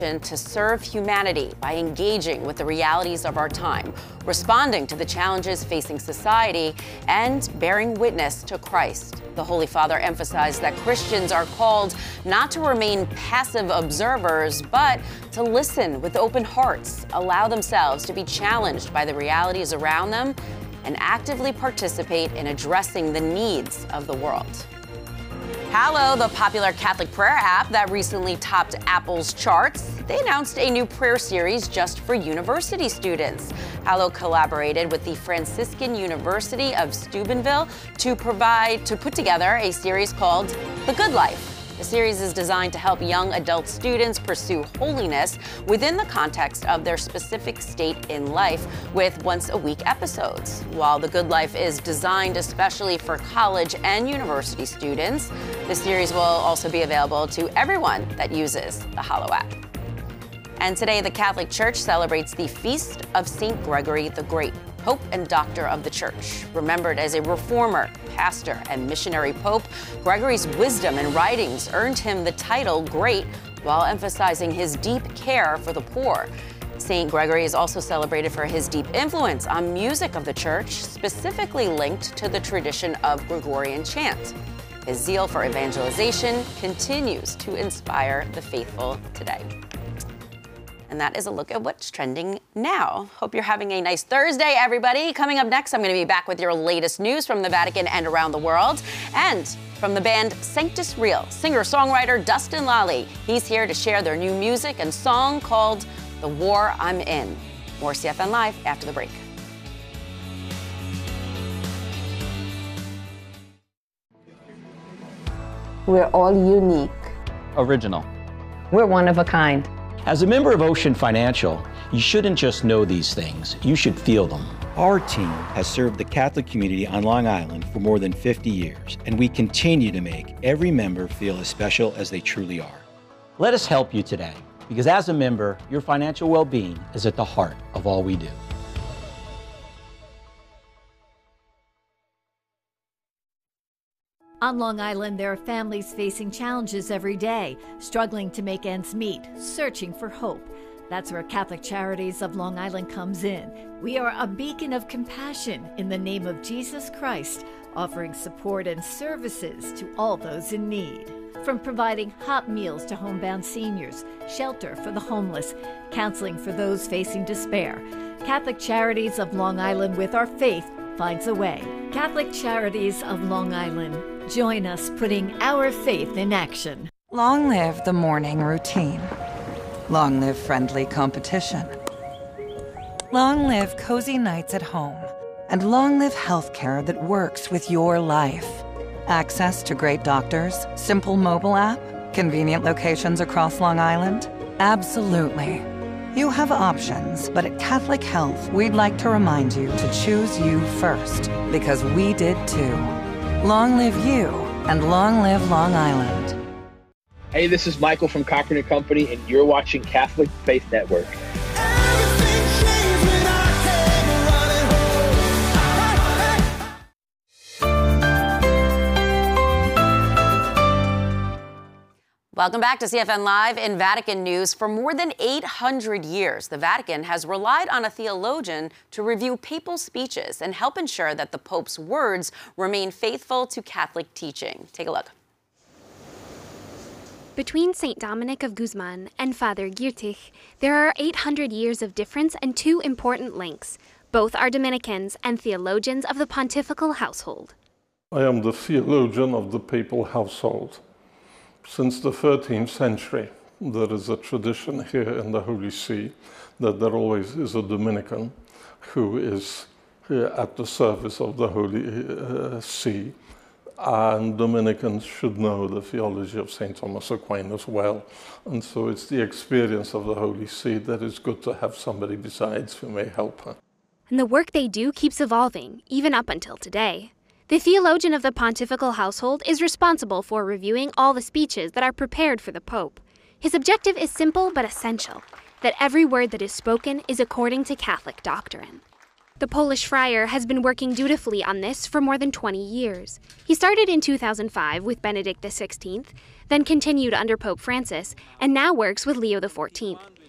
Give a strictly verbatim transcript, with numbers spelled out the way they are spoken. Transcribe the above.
to serve humanity by engaging with the realities of our time, responding to the challenges facing society, and bearing witness to Christ. The Holy Father emphasized that Christians are called not to remain passive observers, but to listen with open hearts, allow themselves to be challenged by the realities around them, and actively participate in addressing the needs of the world. Hallow, the popular Catholic prayer app that recently topped Apple's charts, they announced a new prayer series just for university students. Hallow collaborated with the Franciscan University of Steubenville to provide to put together a series called The Good Life. The series is designed to help young adult students pursue holiness within the context of their specific state in life with once-a-week episodes. While The Good Life is designed especially for college and university students, the series will also be available to everyone that uses the Hallow app. And today, the Catholic Church celebrates the feast of Saint Gregory the Great, Pope and Doctor of the Church. Remembered as a reformer, pastor, and missionary pope, Gregory's wisdom and writings earned him the title Great while emphasizing his deep care for the poor. Saint Gregory is also celebrated for his deep influence on music of the Church, specifically linked to the tradition of Gregorian chant. His zeal for evangelization continues to inspire the faithful today. And that is a look at what's trending now. Hope you're having a nice Thursday, everybody. Coming up next, I'm going to be back with your latest news from the Vatican and around the world. And from the band Sanctus Real, singer-songwriter Dustin Lally. He's here to share their new music and song called The War I'm In. More C F N Live after the break. We're all unique. Original. We're one of a kind. As a member of Ocean Financial, you shouldn't just know these things, you should feel them. Our team has served the Catholic community on Long Island for more than fifty years, and we continue to make every member feel as special as they truly are. Let us help you today, because as a member, your financial well-being is at the heart of all we do. On Long Island, there are families facing challenges every day, struggling to make ends meet, searching for hope. That's where Catholic Charities of Long Island comes in. We are a beacon of compassion in the name of Jesus Christ, offering support and services to all those in need. From providing hot meals to homebound seniors, shelter for the homeless, counseling for those facing despair, Catholic Charities of Long Island, with our faith, finds a way. Catholic Charities of Long Island. Join us putting our faith in action. Long live the morning routine. Long live friendly competition. Long live cozy nights at home. And long live healthcare that works with your life. Access to great doctors, simple mobile app, convenient locations across Long Island? Absolutely. You have options, but at Catholic Health, we'd like to remind you to choose you first, because we did too. Long live you, and long live Long Island. Hey, this is Michael from Cochran and Company, and you're watching Catholic Faith Network. Welcome back to C F N Live in Vatican News. For more than eight hundred years, the Vatican has relied on a theologian to review papal speeches and help ensure that the Pope's words remain faithful to Catholic teaching. Take a look. Between Saint Dominic of Guzman and Father Giertych, there are eight hundred years of difference and two important links. Both are Dominicans and theologians of the pontifical household. I am the theologian of the papal household. Since the thirteenth century, there is a tradition here in the Holy See that there always is a Dominican who is here at the service of the Holy uh, See. And Dominicans should know the theology of Saint Thomas Aquinas well. And so it's the experience of the Holy See that is good to have somebody besides who may help her. And the work they do keeps evolving, even up until today. The theologian of the pontifical household is responsible for reviewing all the speeches that are prepared for the Pope. His objective is simple but essential, that every word that is spoken is according to Catholic doctrine. The Polish friar has been working dutifully on this for more than twenty years. He started in two thousand five with Benedict the sixteenth, then continued under Pope Francis, and now works with Leo the fourteenth.